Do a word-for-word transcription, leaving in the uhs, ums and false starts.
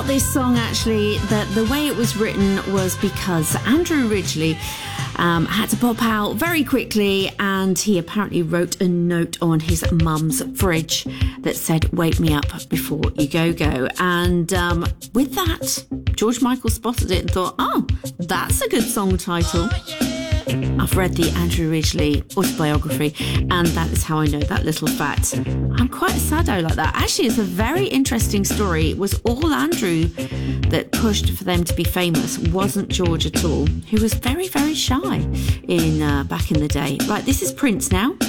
this song, actually, that the way it was written was because Andrew Ridgeley um, had to pop out very quickly, and he apparently wrote a note on his mum's fridge that said, "Wake me up before you go go." And um, with that, George Michael spotted it and thought, oh, that's a good song title. I've read the Andrew Ridgeley autobiography, and that is how I know that little fact. I'm quite a saddo like that. Actually, it's a very interesting story. It was all Andrew that pushed for them to be famous, wasn't George at all, who was very, very shy in uh, back in the day. Right, this is Prince now.